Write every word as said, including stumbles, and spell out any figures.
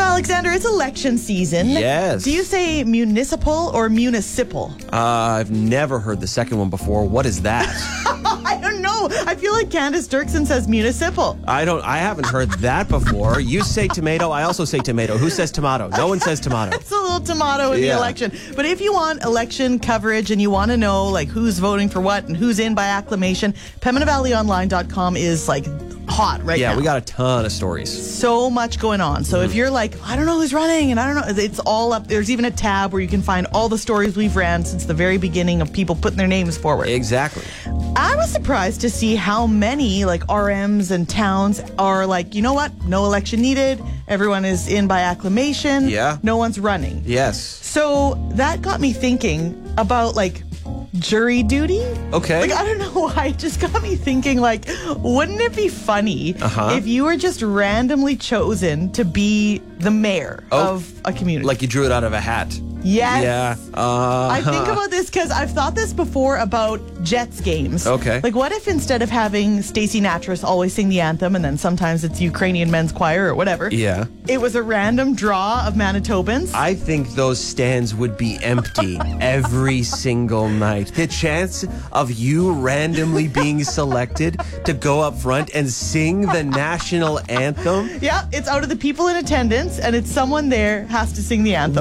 Alexander, it's election season. Yes. Do you say municipal or municipal? Uh, I've never heard the second one before. What is that? I don't know. I feel like Candace Dirksen says municipal. I don't. I haven't heard that before. You say tomato. I also say tomato. Who says tomato? No one says tomato. It's a little tomato in Yeah. the election. But if you want election coverage and you want to know like who's voting for what and who's in by acclamation, Pembina Valley Online dot com is like hot right Yeah, now. we got a ton of stories. So much going on. So if you're like, I don't know who's running and I don't know, it's all up. There's even a tab where you can find all the stories we've ran since the very beginning of people putting their names forward. Exactly. I was surprised to see how many like R Ms and towns are like, you know what? No election needed. Everyone is in by acclamation. Yeah. No one's running. Yes. So that got me thinking about like jury duty. Okay. Like, I don't know why. It just got me thinking, like, wouldn't it be funny Uh-huh. if you were just randomly chosen to be the mayor Oh, of a community? Like you drew it out of a hat. Yes. Yeah. Uh, I think about this because I've thought this before about Jets games. Okay. Like, what if instead of having Stacey Natras always sing the anthem and then sometimes it's Ukrainian men's choir or whatever, Yeah. it was a random draw of Manitobans? I think those stands would be empty every single night. The chance of you randomly being selected to go up front and sing the national anthem. Yeah, it's out of the people in attendance and it's someone there has to sing the anthem.